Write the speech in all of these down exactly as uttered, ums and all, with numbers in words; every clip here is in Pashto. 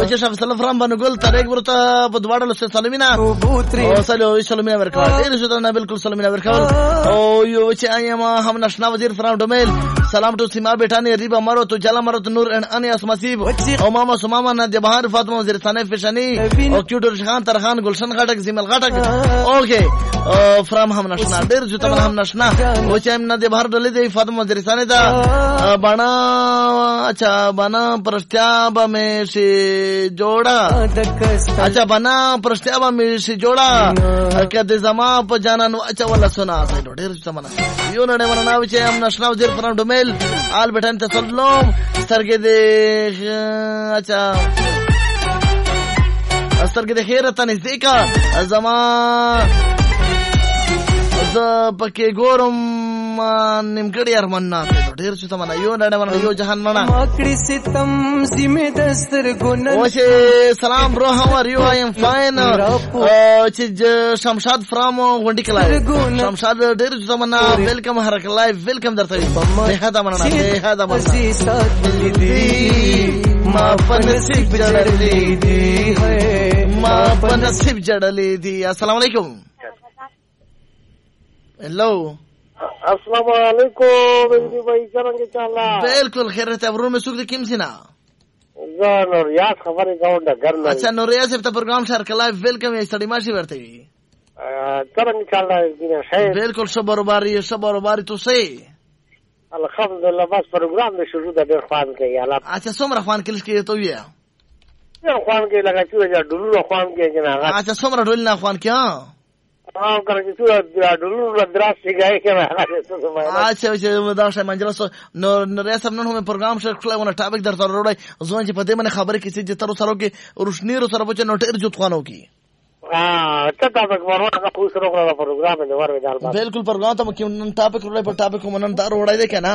چې شف سلام باندې ګل طریق ورته په دواړه له سلامینا او سلام سلامینا ورکړه ډیر شو نه بالکل سلامینا ورکړه او یو چې ايما هم نشنا وزیر فرام ډومیل سلام ټو سیما بیٹا نے ریبا مارو تو جلا مارو تو نور ان اس مسیب او ماما سماما نه د بهار فاطمه وزیر ثانه فشنی او کیوټر خان ترخان گلشن غټک زمل غټک اوکے فرام هم نشنا ډیر جو تمن هم نشنا او چې هم نه د بهار ډلې دی فاطمه وزیر ثانه دا بنا اچھا بنا پرستیا با میں سے جوڑا اچھا بنا پرستیا با میں سے جوڑا کده زما په جانا نو اچھا ولا سنا سایډ ډیر جو تمن یو نه نه ورنا چې هم نشنا وزیر فرام ډومیل آل بیٹن تسلم سترګې دې اچھا سترګې دې خیرته نږدې کا زما ز پکې ګورم نیمګړی ارمان نه ډیر څه تمنا یو نه نه یو جهان نه ماکړي ستم سیمه دستر ګون اوه سلام برو هاو ار یو آی ام فاین چې شمشاد فرام غونډی کلا شمشاد ډیر څه تمنا ویلکم هر لایف ویلکم درته به هدا مننه به هدا مننه ما پنسیب جړلې دی ما پنسیب جړلې دی السلام علیکم हेलो अस्सलाम वालेकुम मेरी भाई څنګه چاله بالکل خیرت ابرو میں سوق کیم سینا زانو ریاض خبره گاونډ ګرنل اچھا نو ریاض په پروګرام شهر کلای ویلکم یې سړی ماشي ورته وی څنګه چاله دینه خیر بالکل صبر باری صبر باری تو سي الحمدلله بس پروګرام د شروع د ډیر خوان کوي الله اچھا څومره خوان کلیس کې ته وی ډیر خوان کې لګا چې ډولو خوان کې جنا اچھا څومره ډول نه خوان کې हाँ करके तू डुलू मद्रास से गए के मैं अच्छा अच्छा मद्रास मंजलस नो नरेस हमन हम प्रोग्राम से खला वन टॉपिक दर तर रोडे जोन چې پدې من خبره کیسه چې تر سره کې روشنی رو سره بچ نو ټیر جو خوانو کی हाँ څه ټاپک ورو کا پوس رو کا پروګرام دی ور ودال بالکل پروګرام ته کوم ټاپک روډه په ټاپک کوم دار وړای دی کنه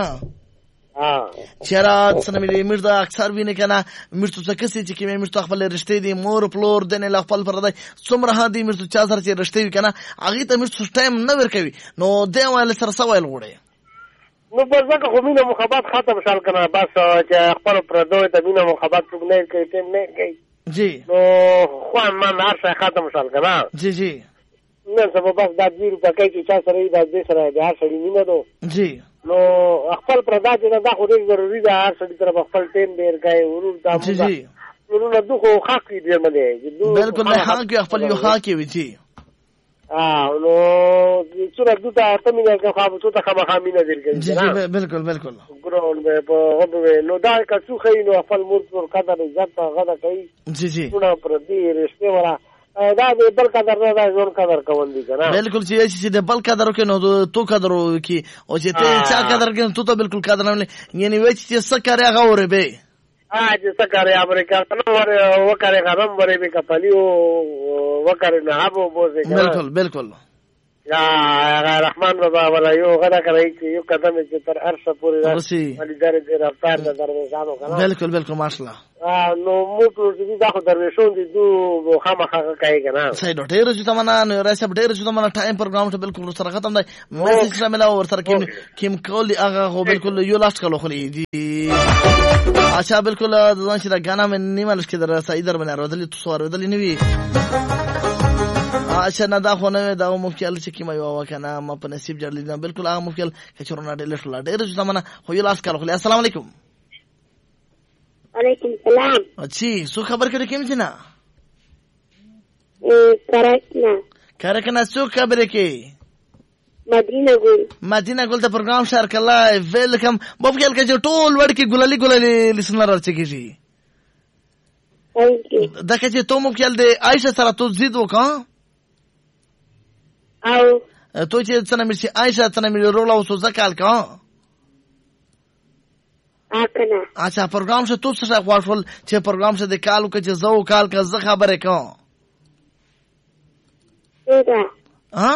ها چرا څنګه ملي مردا اکثر ویني کنه مرتو څه کسي چې کې مرتو خپل رشتې دي مور پلور دنه ل خپل پر دی څومره هدي مرتو چا سره چې رشتې کنه هغه ته مرتو ټایم نه ورکوي نو دی وایل سره سوال وړي نو بس ځکه خو مینه محبت ختم شال کنه بس چې خپل پر دوی ته مینه محبت څوک نه کوي ټیم نه کوي جی نو خو ما هر څه ختم شال کنه جی جی نن سبا بس د دې په کې چې چا سره د دې سره د هر سړي مینه دو جی نو خپل پردا چې دا خو ډېر ضروری ده هر څه طرف خپل ټیم ډېر کوي ورور دا جی جی ورور دغه حق دې باندې بالکل نه حق خپل یو حق وي جی اه نو څوره دته ته مې نه خو ته خامہ خامینه درګي جی جی بالکل بالکل ګرون به په هغه نو دا که څو خې نو خپل مور پر قدر عزت غدا کوي جی جی ټول پر دې رښتیا ولا دا د بل قدر نه دا ځون قدر کوون دي کنه بالکل چې چې د بل قدر کې نو تو قدر کی او چې ته چا قدر کې تو ته بالکل قدر نه یعنی وای چې څه کاری هغه وره به ا چې څه کاری امریکا نو ور وکړي غرم ورې به کپلی او وکړي نه ابو بوزه بالکل بالکل یا رحمان بابا ولا یو غدا کوي چې یو قدم چې تر ارشه پورې راشي ولې درې رفتار د درویشانو کنه بالکل بالکل ماشاءالله نو مو ټول چې دا خو درویشون دي دو خامخا کوي کنه صحیح ډېر چې تمنا نو راځي ډېر چې تمنا ټایم پروګرام ته بالکل سره ختم دی میسج شامل او ور سره کیم کیم کول دی هغه خو بالکل یو لاست کلو خو دی اچھا بالکل ځان چې دا غانا مې نیمه لښکې در سایدر باندې راځلې تو سوار ودلې نیوي اچھا نه دا خو نه دا مفکل چې کیمه یو کنه ما په نصیب جوړل نه بالکل هغه مفکل کچورنا ډېر لا ډېر چې تمنا خو یو لاست کلو خو السلام علیکم وعلیکم السلام اچھی سو خبر کړي کوم چې نه کرکنا کرکنا سو خبر کې مدینه ګل مدینه ګل ته پروګرام شهر کله ویلکم مفکل کې ټول وړ کې ګلالي ګلالي لسنر راځي دا کې ته مفکل دی عائشہ سره تو زید وکا او تو چې څنګه مې عائشہ څنګه مې رولا وسو زکال کا اکنه اچھا پروګرام شه تو څه غواړل چې پروګرام شه د کالو کې چې زو کال کا زه خبره کوم دا ها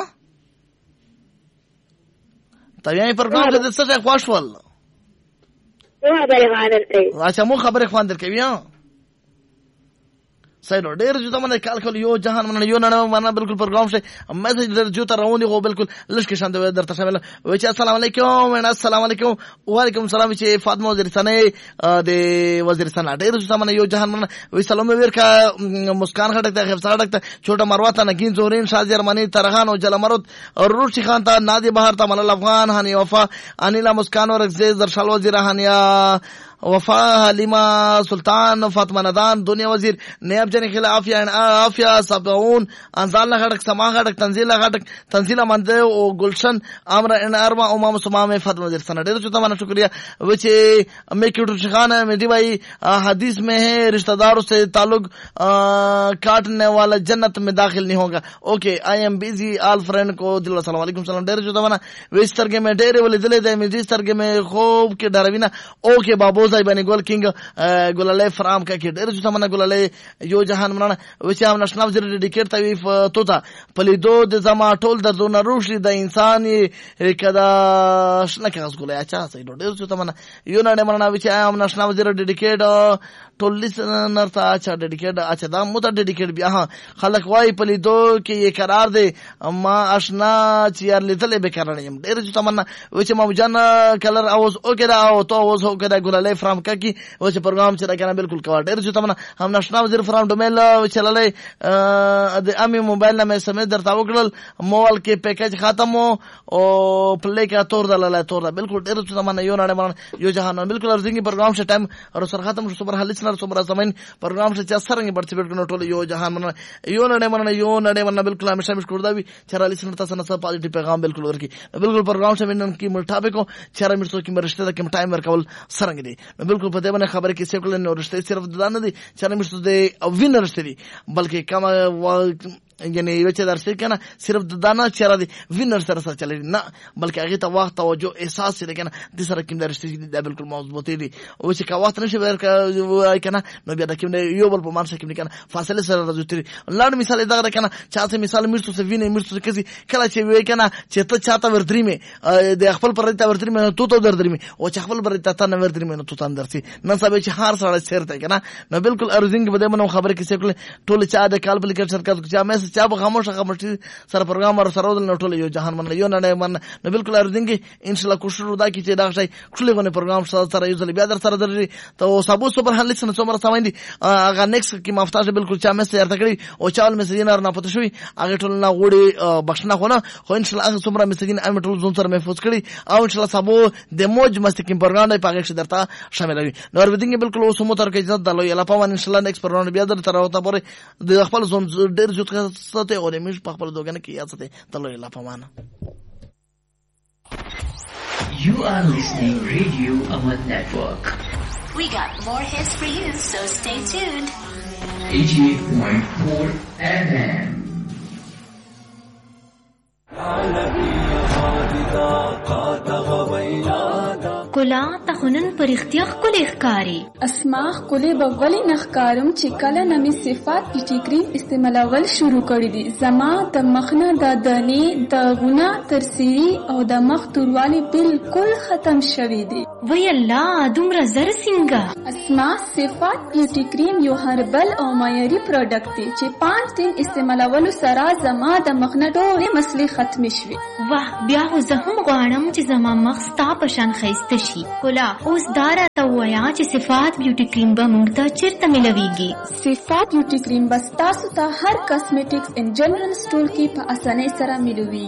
ته یې پروګرام شه د څه غواړل نو خبره خواندل کوي اچھا مو خبره خواندل کوي ها صحیح نو ډېر جو ته باندې کال کول یو جهان من یو نړۍ باندې بالکل پروګرام شي میسج در جو ته رواني غو بالکل لشکې شاند درته شامل و چې السلام علیکم و السلام علیکم وعلیکم السلام چې فاطمه وزیرستانه د وزیرستان ډېر جو ته باندې یو جهان من و سلام ورکا مسکان خټک ته حفصه خټک ته چھوٹا مروه نگین زورین شازی ارمانی ترغان و جلمرد روشی خان تا نادی بهار تا ملال افغان هانی وفا انیلا مسکان و رگزیز درشال وزیر هانیا وفا حلیمہ سلطان فاطمہ ندان دنیا وزیر نیب جنی خلاف یا عافیہ سبعون انزال غڑک سما غڑک تنزیل غڑک تنزیل منده او گلشن امر ان ارما امام سمام فاطمہ وزیر سنا ډیر چوتا مانا شکریہ وچے میں کیوٹر شخان ہے میری بھائی حدیث میں ہے رشتہ داروں سے تعلق کاٹنے والا جنت میں داخل نہیں ہوگا. اوکے آئی ایم بیزی آل فرینڈ کو دل السلام علیکم سلام ډیر چوتا مانا ویس ترگے میں ډیر ولې دلې د میزی ترگے میں خوب کې ډاروینا. اوکے بابو زای باندې ګول کینګ ګولله فرام کا کې ډېر څه منه ګولله یو جهان مننه وچې هم نشناو زر ډیکټ تویف توتا پلیدو د زما ټول دردونه روشي د انساني کدا شنه کې غوړې اچا سي ډېر څه منه یو نه مننه وچې هم نشناو زر ډیکټ ټول لسنر ته اچا ډیکټ اچا دا مو ته ډیکټ بیا ها خلک وای پلیدو کې یې قرار دی ما آشنا چې یار لیدلې به کارنه يم ډېر څه مننه وچې ما جان کلر اوس اوکې دا او تو اوس اوکې دا ګولله فرام کا کی و چې پروګرام چې راکنه بالکل کوا ډېر چې تمنه هم نشنا وزیر فرام ډومیل چللې د امي موبایل نه سمې درته وکړل موبایل کې پیکیج ختم او پلی کا تور دلاله تور بالکل ډېر چې تمنه یو نه باندې یو جهان بالکل ارزنګي پروګرام شې ټایم او سر ختم شو پر حل سره صبر زمين پروګرام شې چې سرنګ پارټیسپیټ کنه ټول یو جهان من یو نه باندې یو نه باندې بالکل همیشه مش کړدا وی چې را لسنر تاسو نه پازیټیو پیغام بالکل ورکی بالکل پروګرام شې من کی ملټابه کو چیرې مرسو کی مرشته د کوم ټایم ورکول سرنګ دی بالکل په دې باندې خبره کې څه کول نه ورشته صرف د نه دي چې نه مشته دی وینر ستدي بلکې کما یعنی یو چې درس کنه صرف د دانا چیرې دی وینر سره سره چلې نه بلکې هغه ته وخت توجه احساس لري کنه د سره کوم درشته دی بالکل مضبوطی دی او چې کا وخت نشي ورکه کنه نو بیا د کوم یو بل په مانسه کې کنه فاصله سره راځي لاړ مثال دا کنه چاته مثال مرسو څه ویني مرسو کسي کله چې وی کنه چې ته چاته ورتري مې د خپل پر ته ورتري مې تو ته درتري مې او چې خپل پر ته ته نه ورتري مې نو تو ته درسي نن سبا چې هر سره چیرته کنه نو بالکل ارزنګ بده منو خبره کې څه کول ټول چا د کال بل کې شرکت چې مې چا به خاموش خاموش سره پروګرام ور سره ودل ټول یو جهان من یو نه من نو بالکل ارزنګ ان شاء الله کوشش ودا کی چې دا شي ټول غو پروګرام سره یو ځل بیا در سره درځي ته سبو سپر هل لسنه څومره سماندي هغه نیکس کې مفتاح بالکل چا مې سره تکړي او چال مې سینار نه پته شوی هغه ټول نه وړي بښنه خونه خو ان شاء الله هغه څومره مې سین ام ټول زون سره محفوظ کړي او ان شاء الله سبو د موج مستقیم پروګرام په هغه کې درته شامل وي نو ورته بالکل اوس مو تر کې عزت دلو یلا په ان شاء الله نیکس پروګرام بیا در تر وته پورې د خپل زون ډیر جوړ کړه او د مش په خپل دوګنه کې یاد سته دلو یلا په معنا. You are listening Radio Aman Network. We got more hits for you, so stay tuned. eighty-eight point four F M. کلا تخنن پر اختیاخ کلی اخکاری اسماخ کلی بغلی نخکارم چې کله نمی صفات پیټی کریم استعمالول شروع کړی دي زما د مخنه د دانی د غنا ترسیری او د مخ توروالی بالکل ختم شوی دي. وی الله دومره زر څنګه اسما صفات پیټی کریم یو هربل او معیاري پروډکټ دی چې پانچ دن استعمالول سره زما د مخنه ډېرې مسلې ختم شوي. واه بیا خو زه هم غواړم چې زما مخ ستا په شان ښایسته شي. کولا اوس دا راته ووایه چې صفات بیوټي کریم به موږ ته چېرته میلویږي؟ صفات بیوټي کریم به ستاسو ته هر کاسمیټکس ان جنرال سټور کې په اسانۍ سره میلوي.